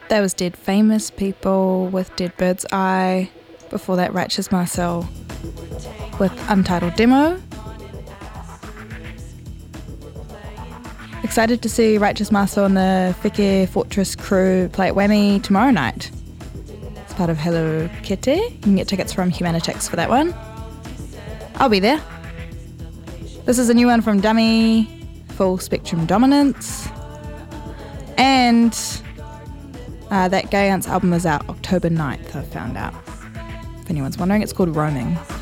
That was Dead Famous People with Dead Bird's Eye. Before that, Righteous Marcel with Untitled Demo. Excited to see Righteous Marcel and the Fike Fortress crew play at Whammy tomorrow night. It's part of Hello Kitty. You can get tickets from Humanitix for that one. I'll be there. This is a new one from Dummy, Full Spectrum Dominance. And that Gay Ants album is out October 9th, I found out. If anyone's wondering, it's called Roaming.